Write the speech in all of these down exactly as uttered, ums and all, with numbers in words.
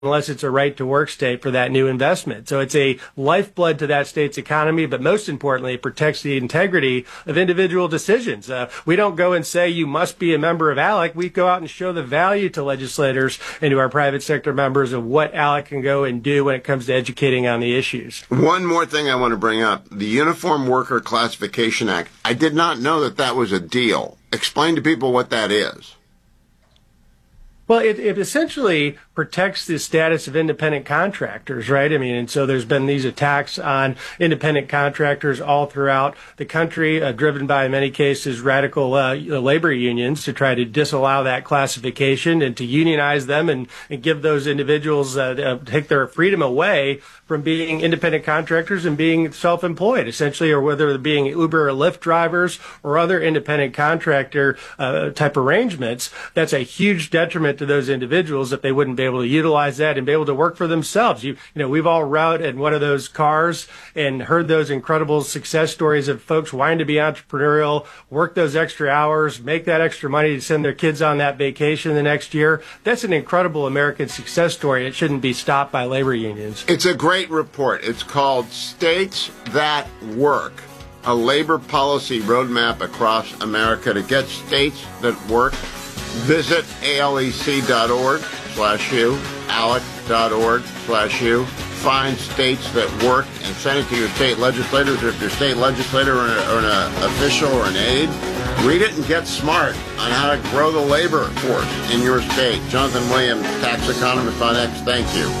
unless it's a right-to-work state for that new investment. So it's a lifeblood to that state's economy, but most importantly, it protects the integrity of individual decisions. Uh, we don't go and say you must be a member of ALEC. We go out and show the value to legislators and to our private sector members of what ALEC can go and do when it comes to educating on the issues. One more thing I want to bring up. The Uniform Worker Classification Act. I did not know that that was a deal. Explain to people what that is. Well, it, it essentially protects the status of independent contractors, right? I mean, and so there's been these attacks on independent contractors all throughout the country, uh, driven by, in many cases, radical uh, labor unions to try to disallow that classification and to unionize them and, and give those individuals, uh, uh, take their freedom away from being independent contractors and being self-employed, essentially, or whether they're being Uber or Lyft drivers or other independent contractor uh, type arrangements. That's a huge detriment to those individuals if they wouldn't be able to utilize that and be able to work for themselves. You, you know, we've all rode in one of those cars and heard those incredible success stories of folks wanting to be entrepreneurial, work those extra hours, make that extra money to send their kids on that vacation the next year. That's an incredible American success story. It shouldn't be stopped by labor unions. It's a great report. It's called States That Work, a labor policy roadmap across America. To get states that work, visit alec.org slash you, alec.org slash you. Find states that work and send it to your state legislators. Or if your state legislator or, or an official or an aide, read it and get smart on how to grow the labor force in your state. Jonathan Williams, tax economist on X. Thank you.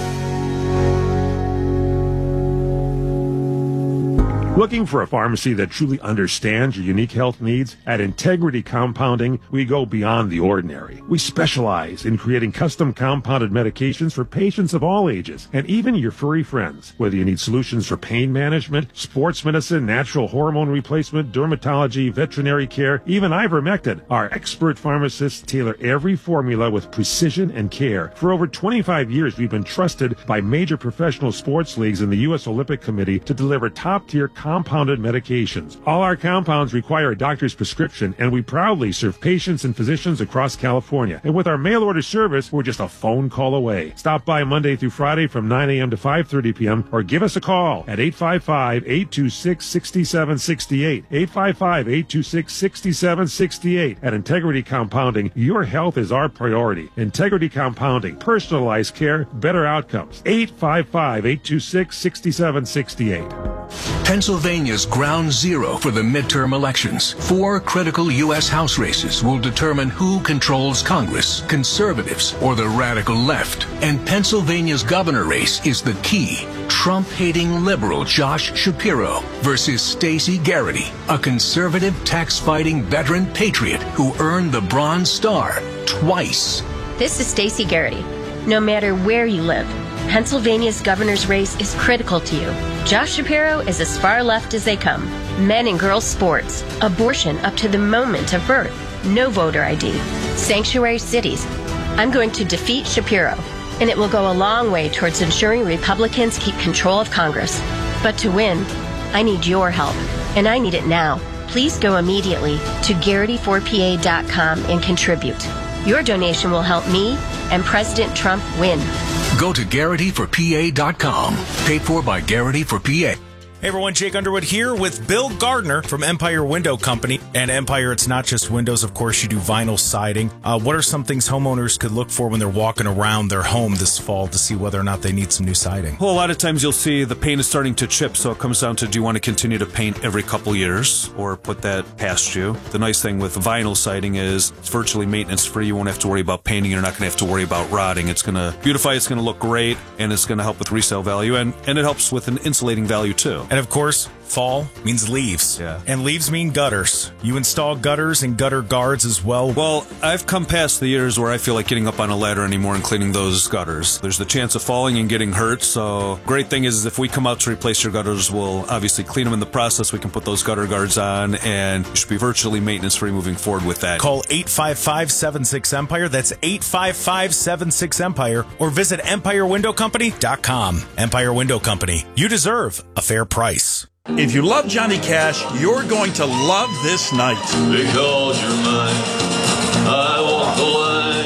Looking for a pharmacy that truly understands your unique health needs? At Integrity Compounding, we go beyond the ordinary. We specialize in creating custom compounded medications for patients of all ages, and even your furry friends. Whether you need solutions for pain management, sports medicine, natural hormone replacement, dermatology, veterinary care, even ivermectin, our expert pharmacists tailor every formula with precision and care. For over twenty-five years, we've been trusted by major professional sports leagues and the U S Olympic Committee to deliver top-tier compounded medications. All our compounds require a doctor's prescription, and we proudly serve patients and physicians across California. And with our mail order service, we're just a phone call away. Stop by Monday through Friday from nine a.m. to five thirty p.m. or give us a call at eight five five, eight two six, six seven six eight. eight five five, eight two six, six seven six eight. At Integrity Compounding, your health is our priority. Integrity Compounding, personalized care, better outcomes. eight five five, eight two six, six seven six eight. Pennsylvania's ground zero for the midterm elections. Four critical U S House races will determine who controls Congress, conservatives or the radical left. And Pennsylvania's governor race is the key. Trump-hating liberal Josh Shapiro versus Stacey Garrity, a conservative tax-fighting veteran patriot who earned the Bronze Star twice. This is Stacey Garrity. No matter where you live, Pennsylvania's governor's race is critical to you. Josh Shapiro is as far left as they come. Men and girls sports, abortion up to the moment of birth, no voter I D, sanctuary cities. I'm going to defeat Shapiro, and it will go a long way towards ensuring Republicans keep control of Congress. But to win, I need your help, and I need it now. Please go immediately to Garrity four P A dot com and contribute. Your donation will help me and President Trump win. Go to Garrity for P A dot com. Paid for by Garrity for P A. Hey everyone, Jake Underwood here with Bill Gardner from Empire Window Company. And Empire, it's not just windows, of course, you do vinyl siding. Uh, what are some things homeowners could look for when they're walking around their home this fall to see whether or not they need some new siding? Well, a lot of times you'll see the paint is starting to chip, so it comes down to, do you want to continue to paint every couple years or put that past you? The nice thing with vinyl siding is it's virtually maintenance free. You won't have to worry about painting. You're not going to have to worry about rotting. It's going to beautify, it's going to look great, and it's going to help with resale value, and, and it helps with an insulating value too. And of course, fall means leaves. Yeah. And leaves mean gutters. You install gutters and gutter guards as well. Well, I've come past the years where I feel like getting up on a ladder anymore and cleaning those gutters. There's the chance of falling and getting hurt, so great thing is if we come out to replace your gutters, we'll obviously clean them in the process. We can put those gutter guards on, and you should be virtually maintenance-free moving forward with that. Call eight five five, seven six, EMPIRE. That's eight five five, seven six, EMPIRE. Or visit Empire Window Company dot com. Empire Window Company. You deserve a fair price. If you love Johnny Cash, you're going to love this night. Because you're mine, I walk the line.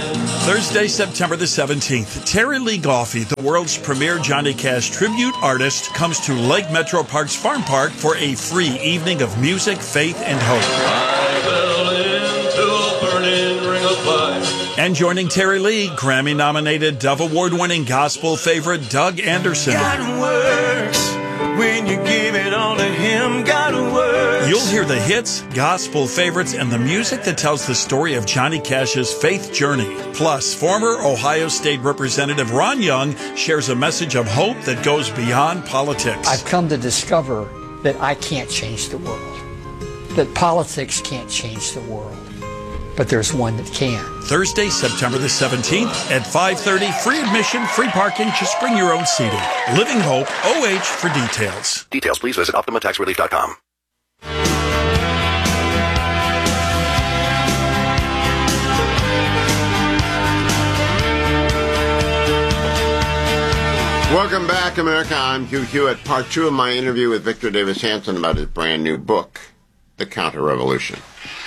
Thursday, September the seventeenth, Terry Lee Goffey, the world's premier Johnny Cash tribute artist, comes to Lake Metro Parks Farm Park for a free evening of music, faith, and hope. I fell into a burning ring of fire. And joining Terry Lee, Grammy-nominated Dove Award-winning gospel favorite Doug Anderson. God works when you give it all to Him. God works. You'll hear the hits, gospel favorites, and the music that tells the story of Johnny Cash's faith journey. Plus, former Ohio State Representative Ron Young shares a message of hope that goes beyond politics. I've come to discover that I can't change the world, that politics can't change the world, but there's one that can. Thursday, September the seventeenth at five thirty, free admission, free parking, just bring your own seating. Living Hope, O H for details. Details, please visit Optima Tax Relief dot com. Welcome back, America. I'm Hugh Hewitt. Part two of my interview with Victor Davis Hanson about his brand new book, The Counter-Revolution.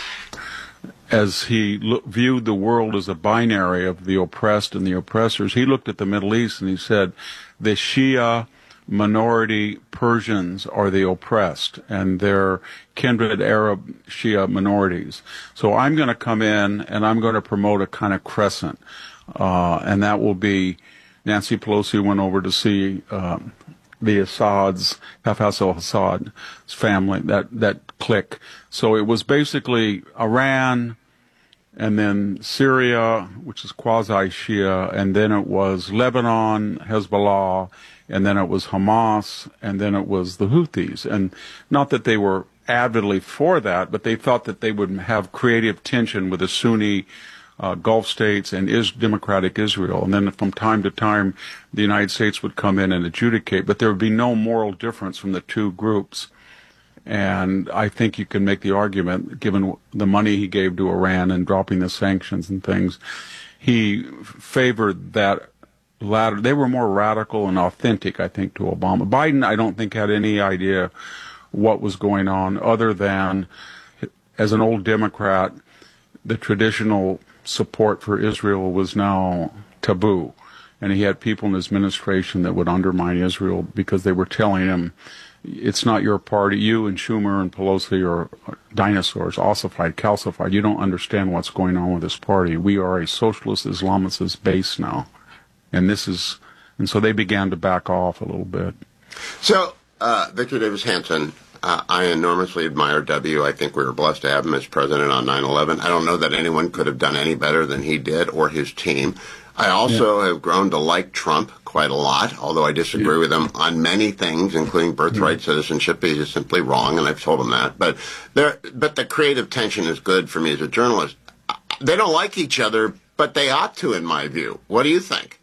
As he look, viewed the world as a binary of the oppressed and the oppressors, he looked at the Middle East and he said, the Shia minority Persians are the oppressed, and they're kindred Arab Shia minorities. So I'm going to come in and I'm going to promote a kind of crescent, uh, and that will be Nancy Pelosi went over to see um, the Assad's, Hafez al-Assad's family, that, that clique. So it was basically Iran, and then Syria, which is quasi-Shia, and then it was Lebanon, Hezbollah, and then it was Hamas, and then it was the Houthis. And not that they were avidly for that, but they thought that they would have creative tension with the Sunni Uh, Gulf states and is democratic Israel, and then from time to time the United States would come in and adjudicate, but there would be no moral difference from the two groups. And I think you can make the argument, given the money he gave to Iran and dropping the sanctions and things, he favored that latter. They were more radical and authentic, I think, to Obama. Biden, I don't think, had any idea what was going on, other than, as an old Democrat, the traditional support for Israel was now taboo. And he had people in his administration that would undermine Israel because they were telling him, it's not your party. You and Schumer and Pelosi are dinosaurs, ossified, calcified. You don't understand what's going on with this party. We are a socialist Islamicist base now. And this is, and so they began to back off a little bit. So, uh, Victor Davis Hanson, Uh, I enormously admire W. I think we were blessed to have him as president on nine eleven. I don't know that anyone could have done any better than he did or his team. I also yeah. have grown to like Trump quite a lot, although I disagree yeah. with him on many things, including birthright yeah. citizenship. He's just simply wrong, and I've told him that. But there, but the creative tension is good for me as a journalist. They don't like each other, but they ought to, in my view. What do you think?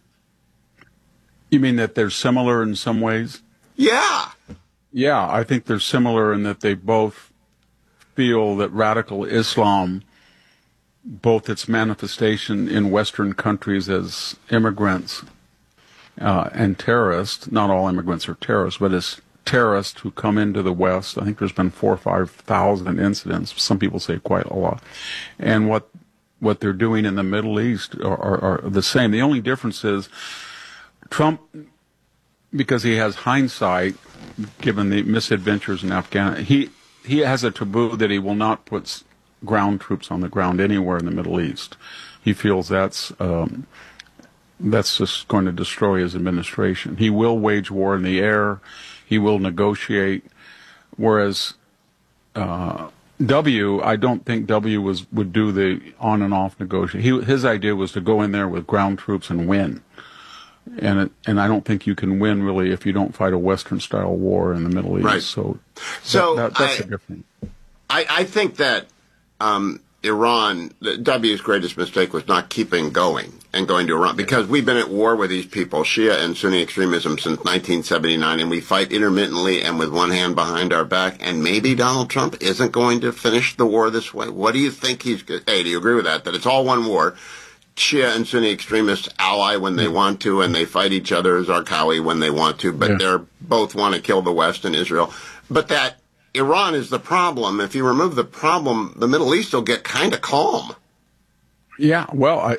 You mean that they're similar in some ways? Yeah. Yeah, I think they're similar in that they both feel that radical Islam, both its manifestation in Western countries as immigrants uh, and terrorists, not all immigrants are terrorists, but as terrorists who come into the West, I think there's been four or five thousand incidents, some people say quite a lot, and what what they're doing in the Middle East are, are, are the same. The only difference is Trump, because he has hindsight, given the misadventures in Afghanistan, he he has a taboo that he will not put ground troops on the ground anywhere in the Middle East. He feels that's um, that's just going to destroy his administration. He will wage war in the air. He will negotiate. Whereas uh, W, I don't think W was would do the on and off negotiation. He, his idea was to go in there with ground troops and win. And it, and I don't think you can win, really, if you don't fight a Western-style war in the Middle East. Right. So, so that, that, that's I, a different. I, I think that um, Iran, W's greatest mistake was not keeping going and going to Iran, because we've been at war with these people, Shia and Sunni extremism, since nineteen seventy-nine, and we fight intermittently and with one hand behind our back. And maybe Donald Trump isn't going to finish the war this way. What do you think he's going to? Hey, do you agree with that? That it's all one war? Shia and Sunni extremists ally when they want to, and they fight each other as Zarqawi when they want to, but yeah. they're both want to kill the West and Israel. But that Iran is the problem. If you remove the problem, the Middle East will get kind of calm. Yeah, well, I, I,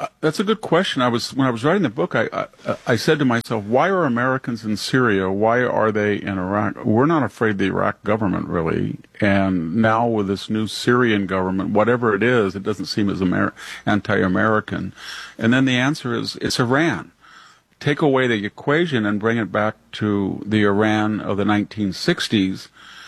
Uh, that's a good question. I was when I was writing the book, I, I I said to myself, why are Americans in Syria? Why are they in Iraq? We're not afraid of the Iraq government, really. And now with this new Syrian government, whatever it is, it doesn't seem as Amer- anti-American. And then the answer is it's Iran. Take away the equation and bring it back to the Iran of the nineteen sixties,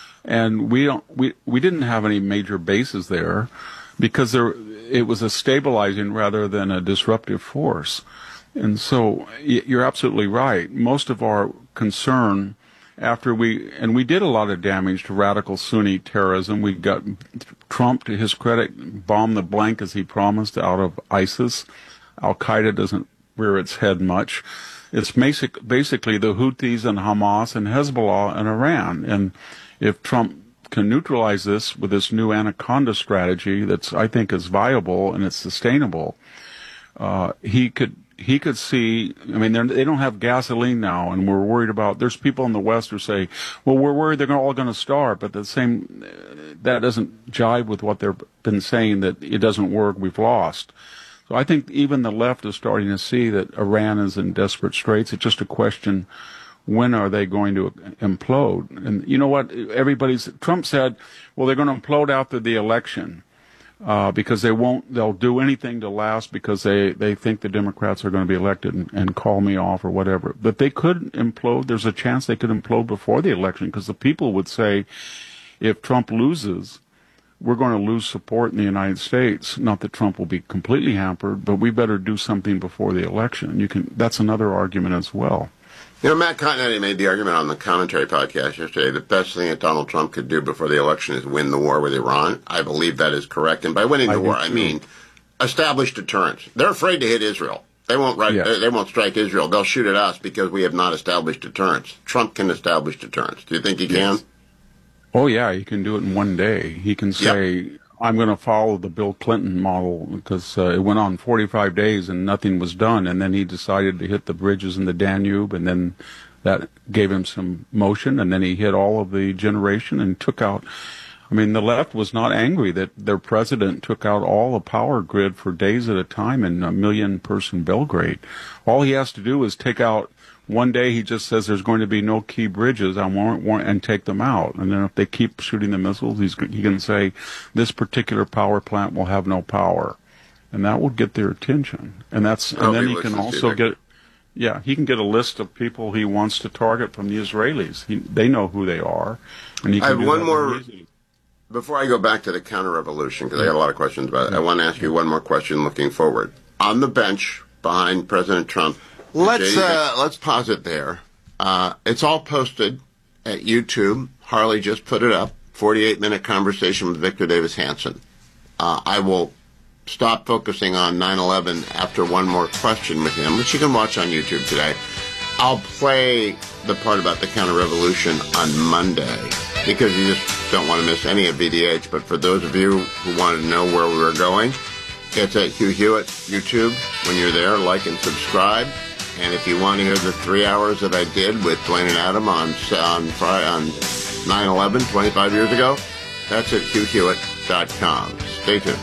and we don't we we didn't have any major bases there because there. It was a stabilizing rather than a disruptive force. And so you're absolutely right. Most of our concern after we, and we did a lot of damage to radical Sunni terrorism. We got Trump, to his credit, bombed the blank as he promised out of ISIS. Al-Qaeda doesn't rear its head much. It's basic, basically the Houthis and Hamas and Hezbollah and Iran. And if Trump can neutralize this with this new Anaconda strategy that's, I think, is viable and it's sustainable, uh, he could he could see, I mean, they don't have gasoline now, and we're worried about, there's people in the West who say, well, we're worried they're all going to starve, but the same, that doesn't jive with what they've been saying, that it doesn't work, we've lost. So I think even the left is starting to see that Iran is in desperate straits. It's just a question, when are they going to implode? And you know what? Everybody's, Trump said, well, they're going to implode after the election uh, because they won't, they'll do anything to last because they, they think the Democrats are going to be elected and, and call me off or whatever. But they could implode. There's a chance they could implode before the election because the people would say, if Trump loses, we're going to lose support in the United States. Not that Trump will be completely hampered, but we better do something before the election. You can, that's another argument as well. You know, Matt Continetti made the argument on the Commentary podcast yesterday, the best thing that Donald Trump could do before the election is win the war with Iran. I believe that is correct. And by winning the I war, I mean establish deterrence. They're afraid to hit Israel. They won't right, yes. They won't strike Israel. They'll shoot at us because we have not established deterrence. Trump can establish deterrence. Do you think he yes. can? Oh, yeah, he can do it in one day. He can say, yep. I'm going to follow the Bill Clinton model because uh, it went on forty-five days and nothing was done. And then he decided to hit the bridges in the Danube, and then that gave him some motion. And then he hit all of the generation and took out. I mean, the left was not angry that their president took out all the power grid for days at a time in a million person Belgrade. All he has to do is take out. One day he just says there's going to be no key bridges, I won't, won't, and take them out. And then if they keep shooting the missiles, he's, he can say this particular power plant will have no power, and that will get their attention. And that's and oh, then he can also get, yeah, he can get a list of people he wants to target from the Israelis. He, they know who they are, and he can I have do one that more. easily. Before I go back to the counter-revolution, because I got a lot of questions about it, I want to ask you one more question looking forward. On the bench behind President Trump. Let's uh, let's pause it there. Uh, it's all posted at YouTube. Harley just put it up. forty-eight minute conversation with Victor Davis Hanson. Uh, I will stop focusing on nine eleven after one more question with him, which you can watch on YouTube today. I'll play the part about the counter-revolution on Monday because you just don't want to miss any of V D H. But for those of you who want to know where we were going, it's at Hugh Hewitt YouTube. When you're there, like and subscribe. And if you want to hear the three hours that I did with Dwayne and Adam on on Friday, on nine eleven, twenty-five years ago, that's at hugh hewitt dot com. Stay tuned.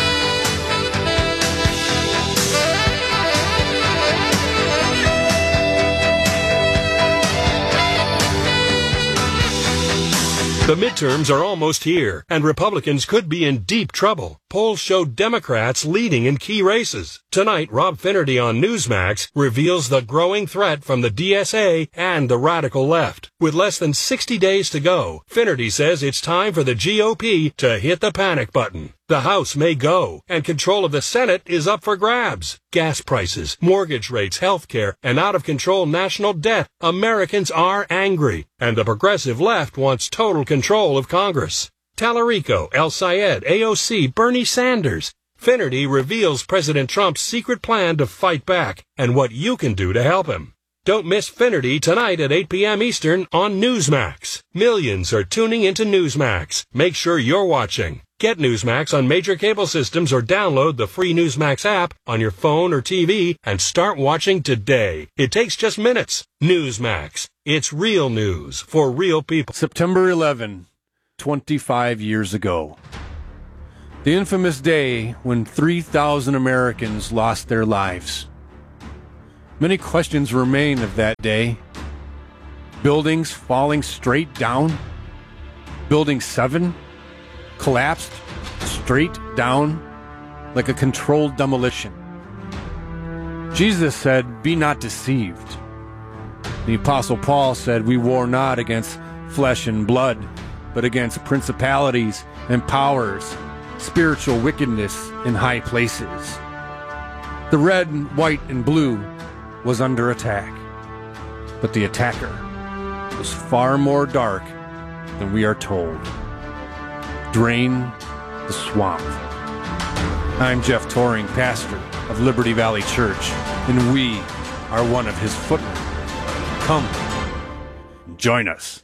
The midterms are almost here, and Republicans could be in deep trouble. Polls show Democrats leading in key races. Tonight, Rob Finnerty on Newsmax reveals the growing threat from the D S A and the radical left. With less than sixty days to go, Finnerty says it's time for the G O P to hit the panic button. The House may go, and control of the Senate is up for grabs. Gas prices, mortgage rates, health care, and out-of-control national debt. Americans are angry, and the progressive left wants total control of Congress. Tallarico, El Sayed, A O C, Bernie Sanders. Finnerty reveals President Trump's secret plan to fight back, and what you can do to help him. Don't miss Finnerty tonight at eight p.m. Eastern on Newsmax. Millions are tuning into Newsmax. Make sure you're watching. Get Newsmax on major cable systems or download the free Newsmax app on your phone or T V and start watching today. It takes just minutes. Newsmax. It's real news for real people. September eleventh, twenty-five years ago. The infamous day when three thousand Americans lost their lives. Many questions remain of that day. Buildings falling straight down. Building seven collapsed straight down like a controlled demolition. Jesus said, "Be not deceived." The Apostle Paul said, "We war not against flesh and blood, but against principalities and powers, spiritual wickedness in high places." The red, white, and blue was under attack, but the attacker was far more dark than we are told. Drain the swamp. I'm Jeff Toring, pastor of Liberty Valley Church, and we are one of his footmen. Come, join us.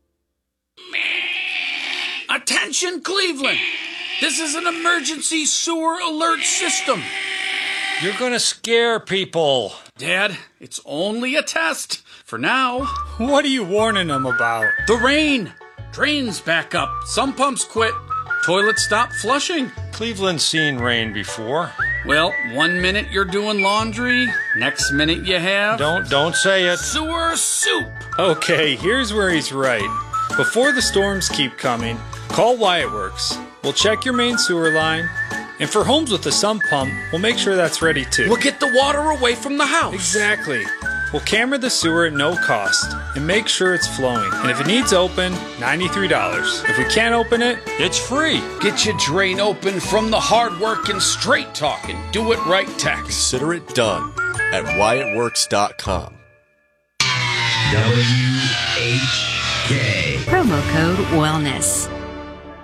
Attention, Cleveland! This is an emergency sewer alert system. You're gonna scare people. Dad, it's only a test. For now. What are you warning them about? The rain. Drains back up. Some pumps quit. Toilets stop flushing. Cleveland's seen rain before. Well, one minute you're doing laundry, next minute you have... Don't, don't say it. Sewer soup. Okay, here's where he's right. Before the storms keep coming, call Wyatt Works. We'll check your main sewer line. And for homes with a sump pump, we'll make sure that's ready too. We'll get the water away from the house. Exactly. We'll camera the sewer at no cost and make sure it's flowing. And if it needs open, ninety-three dollars. If we can't open it, it's free. Get your drain open from the hard work and straight talking. Do it right tax. Consider it done at Wyatt Works dot com. W H K. Promo code wellness.